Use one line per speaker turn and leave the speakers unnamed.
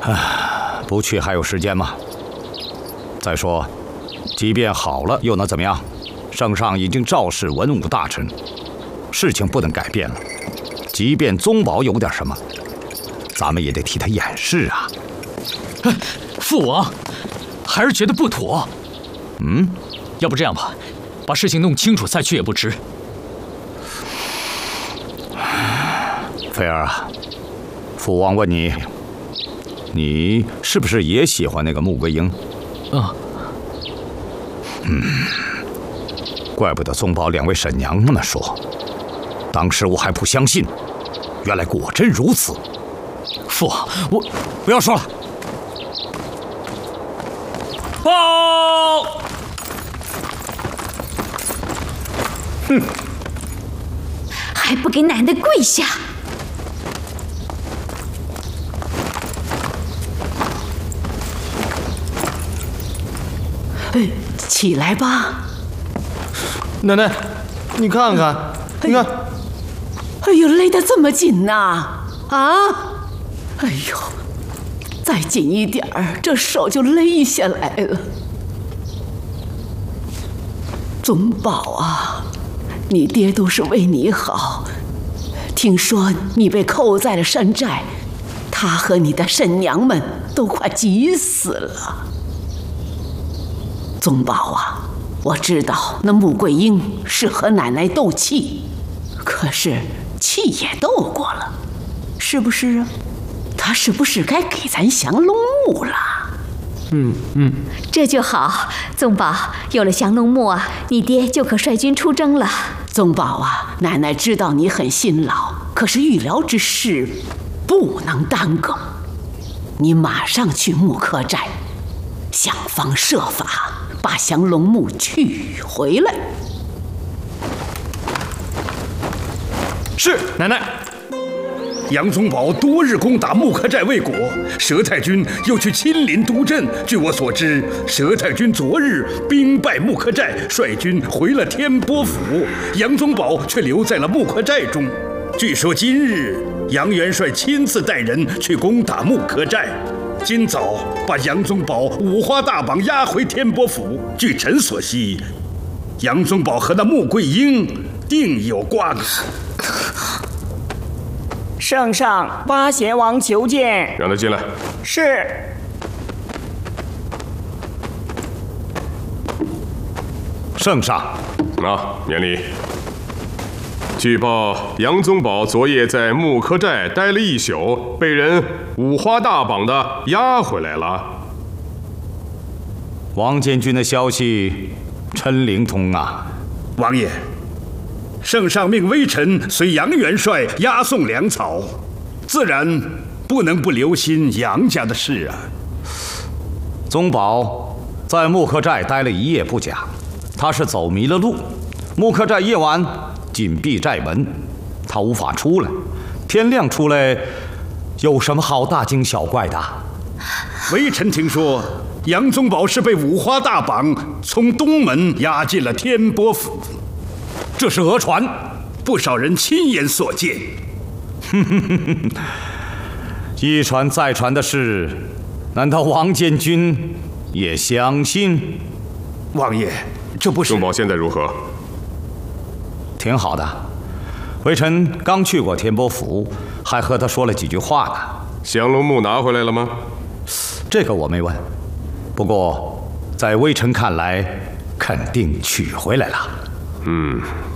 不去还有时间吗？再说，即便好了又能怎么样？圣上已经召示文武大臣，事情不能改变了。即便宗保有点什么，咱们也得替他掩饰啊。
父王，孩儿觉得不妥。要不这样吧，把事情弄清楚再去也不迟。
菲儿啊，父王问你，你是不是也喜欢那个穆桂英？怪不得宗保两位婶娘那么说，当时我还不相信，原来果真如此。
父王，我
不要说了。
报！
还不给奶奶跪下！
起来吧，
奶奶，你看看，你看，
哎呦，勒得这么紧呐！啊，哎呦，再紧一点儿，这手就勒下来了。宗保啊，你爹都是为你好。听说你被扣在了山寨，他和你的婶娘们都快急死了。宗保啊，我知道那穆桂英是和奶奶斗气，可是气也斗过了，是不是啊？她是不是该给咱降龙木了？
这就好，宗保，有了降龙木啊，你爹就可率军出征了。
宗保啊，奶奶知道你很辛劳，可是预疗之事不能耽搁，你马上去木柯寨，想方设法把降龙木取回来。
是，奶奶。杨宗保多日攻打木柯寨未果，佘太君又去亲临督阵。据我所知，佘太君昨日兵败木柯寨，率军回了天波府，杨宗保却留在了木柯寨中。据说今日杨元帅亲自带人去攻打木柯寨，今早把杨宗保五花大绑押回天波府。据臣所悉，杨宗保和那穆桂英定有瓜葛。
圣上，八贤王求见。
让他进来。
是。
圣上，
免礼。据报，杨宗保昨夜在木柯寨待了一宿，被人五花大绑的押回来了。
王监军的消息真灵通啊！
王爷。圣上命微臣随杨元帅押送粮草，自然不能不留心杨家的事啊。
宗保在木柯寨待了一夜不假，他是走迷了路。木柯寨夜晚紧闭寨门，他无法出来。天亮出来，有什么好大惊小怪的？
微臣听说，杨宗保是被五花大绑从东门押进了天波府。
这是讹传，
不少人亲眼所见。
一传再传的事，难道王监军也相信？
王爷，这不是……
宗保现在如何？
挺好的，微臣刚去过天波府，还和他说了几句话呢。
降龙木拿回来了吗？
这个我没问，不过在微臣看来，肯定取回来了。